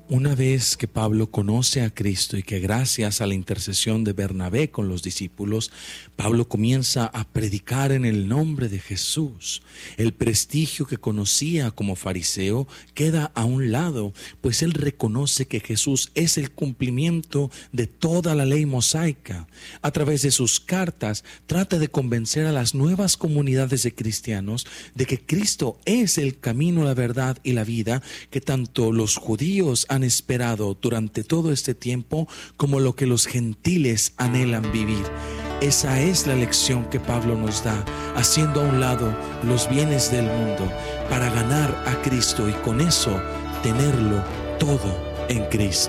Una vez que Pablo conoce a Cristo y que gracias a la intercesión de Bernabé con los discípulos, Pablo comienza a predicar en el nombre de Jesús. El prestigio que conocía como fariseo queda a un lado, pues él reconoce que Jesús es el cumplimiento de toda la ley mosaica. A través de sus cartas trata de convencer a las nuevas comunidades de cristianos de que Cristo es el camino, la verdad y la vida, que tanto los judíos han esperado durante todo este tiempo como lo que los gentiles anhelan vivir. Esa es la lección que Pablo nos da, haciendo a un lado los bienes del mundo para ganar a Cristo y con eso tenerlo todo en Cristo.